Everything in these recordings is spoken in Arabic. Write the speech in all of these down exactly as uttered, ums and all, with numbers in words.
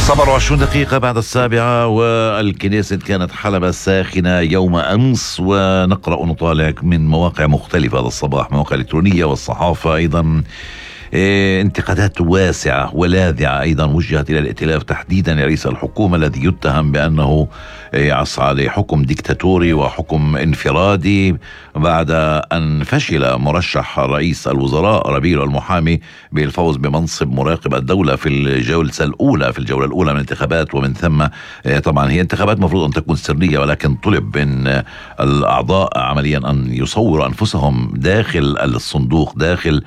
سبعة وعشرين دقيقة بعد السابعة، والكنيسة كانت حلبة ساخنة يوم أمس. ونقرأ ونطالع من مواقع مختلفة هذا الصباح، مواقع إلكترونية والصحافة أيضا، إيه انتقادات واسعة ولاذعة أيضا وجهت إلى الائتلاف، تحديدا رئيس الحكومة الذي يتهم بأنه يسعى لحكم ديكتاتوري وحكم انفرادي بعد أن فشل مرشح رئيس الوزراء ربيل المحامي بالفوز بمنصب مراقب الدولة في الجولة الأولى في الجولة الأولى من الانتخابات. ومن ثم طبعا هي انتخابات مفروض أن تكون سرية، ولكن طلب من الأعضاء عمليا أن يصوروا أنفسهم داخل الصندوق داخل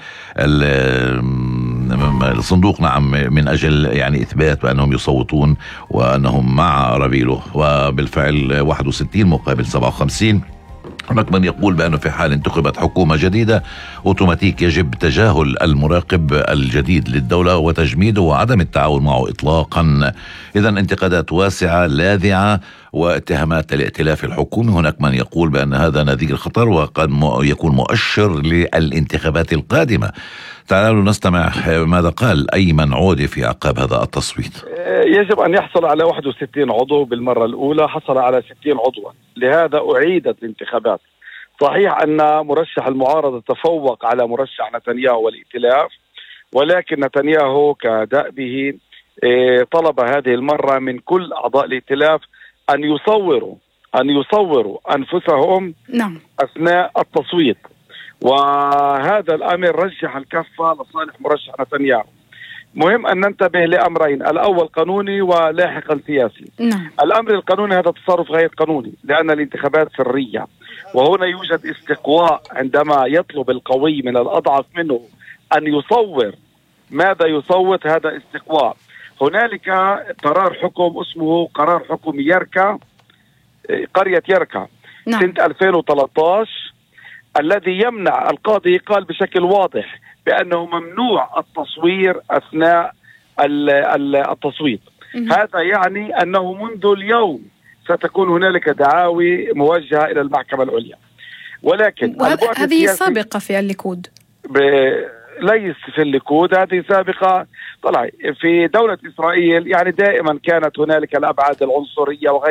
الصندوق نعم، من أجل يعني إثبات بأنهم يصوتون وأنهم مع ربيله. وبالفعل واحد وستين مقابل سبعة وخمسين. هناك من يقول بأنه في حال انتخبت حكومة جديدة أوتوماتيك يجب تجاهل المراقب الجديد للدولة وتجميده وعدم التعاون معه إطلاقا. إذن انتقادات واسعة لاذعة واتهامات الائتلاف الحكومي. هناك من يقول بأن هذا نذير خطر وقد يكون مؤشر للانتخابات القادمة. تعالوا نستمع ماذا قال أيمن عودة في أعقاب هذا التصويت. يجب أن يحصل على واحد وستين عضو بالمرة الأولى، حصل على ستين عضوا، لهذا أعيدت الانتخابات. صحيح أن مرشح المعارضة تفوق على مرشح نتنياهو والائتلاف، ولكن نتنياهو كدأبه طلب هذه المرة من كل أعضاء الائتلاف أن يصوروا أن يصوروا أنفسهم نعم. أثناء التصويت، وهذا الأمر رجح الكفة لصالح مرشح نتنياهو. مهم أن ننتبه لأمرين، الأول قانوني ولاحقا سياسي. نعم. الأمر القانوني هذا تصرف غير قانوني لأن الانتخابات سرية، وهنا يوجد استقواء عندما يطلب القوي من الأضعف منه أن يصور ماذا يصوت، هذا استقواء. هنالك قرار حكم اسمه قرار حكم يركا، قرية يركا نعم. سنة ألفين وثلاثة عشر، الذي يمنع، القاضي قال بشكل واضح بأنه ممنوع التصوير أثناء التصويت. هذا يعني أنه منذ اليوم ستكون هنالك دعاوي موجهة إلى المحكمة العليا. ولكن هذه سابقة في الليكود، ليس في الليكود، هذه سابقة. طلع في دولة إسرائيل يعني دائما كانت هنالك الأبعاد العنصرية وغيرها.